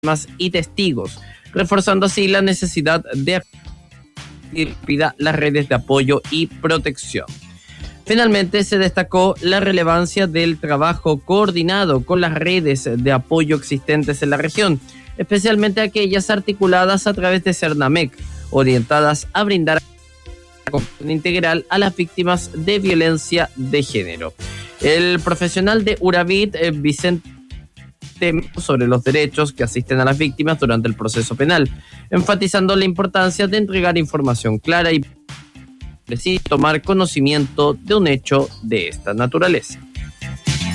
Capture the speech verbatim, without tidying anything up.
y testigos, reforzando así la necesidad de activar las redes de apoyo y protección. Finalmente, se destacó la relevancia del trabajo coordinado con las redes de apoyo existentes en la región, especialmente aquellas articuladas a través de Cernamec, orientadas a brindar atención integral a las víctimas de violencia de género. El profesional de URAVIT, eh, Vicente, sobre los derechos que asisten a las víctimas durante el proceso penal, enfatizando la importancia de entregar información clara y precisa, tomar conocimiento de un hecho de esta naturaleza.